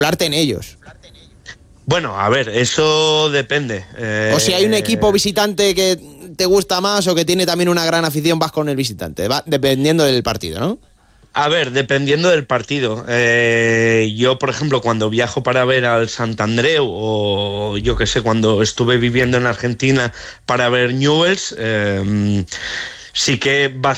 en ellos. Bueno, a ver, eso depende. O si hay un equipo visitante que te gusta más o que tiene también una gran afición, vas con el visitante. Va dependiendo del partido, ¿no? A ver, dependiendo del partido. Yo, por ejemplo, cuando viajo para ver al Santandreu o yo qué sé, cuando estuve viviendo en Argentina para ver Newell's, sí que